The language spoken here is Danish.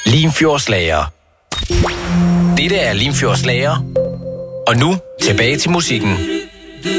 Limfjordslager. Dette er Limfjordslager. Og nu tilbage til musikken.